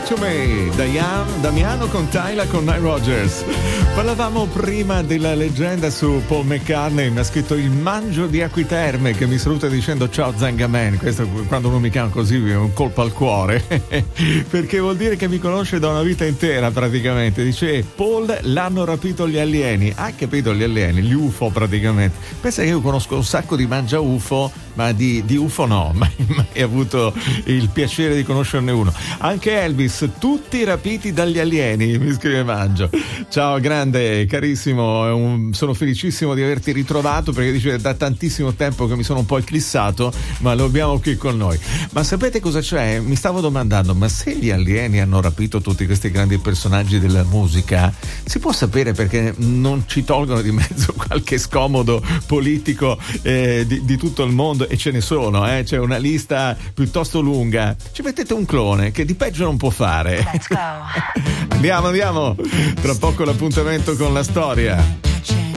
to Me, Damiano con Tyla con Nile Rodgers. Parlavamo prima della leggenda su Paul McCartney, mi ha scritto il mangio di Acquiterme che mi saluta dicendo ciao Zangaman. Questo quando uno mi chiama così è un colpo al cuore perché vuol dire che mi conosce da una vita intera praticamente. Dice Paul l'hanno rapito gli alieni. Hai capito, gli alieni, gli UFO praticamente. Pensa che io conosco un sacco di mangia UFO, ma di UFO no, mai avuto il piacere di conoscerne uno. Anche Elvis, tutti rapiti dagli alieni, mi scrive Mangio. Ciao grande, carissimo, sono felicissimo di averti ritrovato perché dice da tantissimo tempo che mi sono un po' eclissato, ma lo abbiamo qui con noi. Ma sapete cosa c'è? Mi stavo domandando, ma se gli alieni hanno rapito tutti questi grandi personaggi della musica, si può sapere perché non ci tolgono di mezzo qualche scomodo politico di tutto il mondo? E ce ne sono, c'è una lista piuttosto lunga. Ci mettete un clone che di peggio non può fare. Let's go. Andiamo. Tra poco l'appuntamento con la storia.